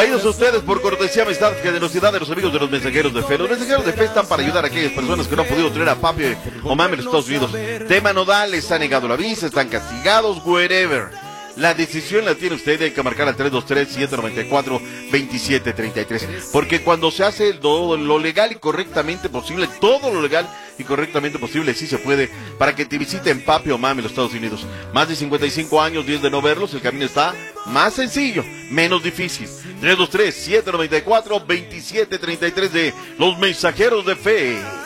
Traídos a ustedes por cortesía, amistad, generosidad de los amigos de los mensajeros de fe. Los mensajeros de fe están para ayudar a aquellas personas que no han podido tener a papi o mami en los Estados Unidos. Tema nodal, les ha negado la visa, están castigados, wherever. La decisión la tiene usted, hay que marcar al 323-794-2733. Porque cuando se hace todo lo legal y correctamente posible, todo lo legal y correctamente posible, sí se puede, para que te visiten papi o mami en los Estados Unidos. Más de 55 años, 10 de no verlos, el camino está más sencillo, menos difícil. 323-794-2733 de los mensajeros de fe.